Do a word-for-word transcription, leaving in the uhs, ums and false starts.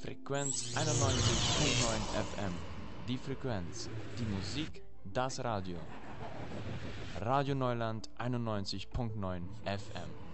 Frequenz einundneunzig Komma neun F M. Die Frequenz, die Musik, das Radio. Radio Neuland einundneunzig Komma neun F M.